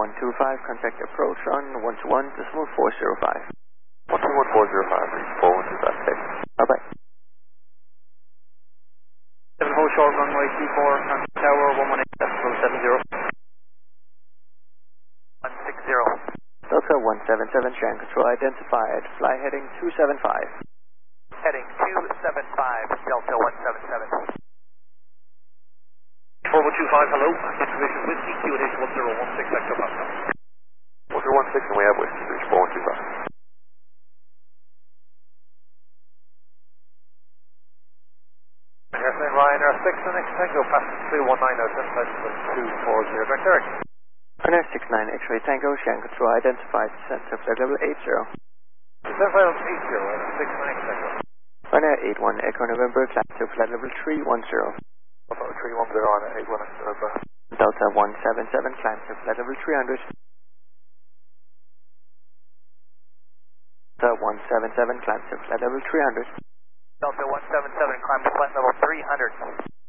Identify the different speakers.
Speaker 1: 125, contact approach on 121.405.
Speaker 2: 121.405, reach 4125, thanks.
Speaker 1: Bye-bye.
Speaker 3: 74 short runway 24, and tower 118.70. 160.
Speaker 1: Delta 177, Shan Control identified. Fly heading 275.
Speaker 3: Heading 275, Delta 177. 4125, hello. Information Whiskey, QNH 1016, Echo Papa.
Speaker 2: 1016, and we have Whiskey, reach 4125.
Speaker 3: Airplane Ryanair 6, and next Tango, passing 319 out, 240, direct Eric.
Speaker 1: Ryanair 69, X-ray Tango, Shan Control identified. Descent to flight level 80.
Speaker 3: Descent flight level 80, Ryanair 69, Tango.
Speaker 1: Ryanair 81, Echo November, climb to flight level 310.
Speaker 2: 310 on 81, November.
Speaker 1: Delta 177, climb to flight level 300. Delta 177, climb to flight level 300.
Speaker 3: Delta 177, climb to flight level 300.